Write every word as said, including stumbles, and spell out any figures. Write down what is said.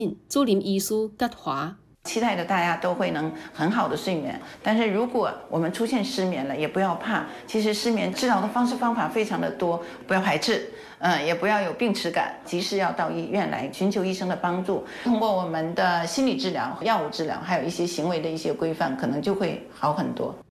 主任医师葛华。 期待着大家都会能很好的睡眠，但是如果我们出现失眠了，也不要怕。其实失眠治疗的方式方法非常的多，不要排斥，嗯，也不要有病耻感，及时要到医院来寻求医生的帮助。通过我们的心理治疗、药物治疗，还有一些行为的一些规范，可能就会好很多。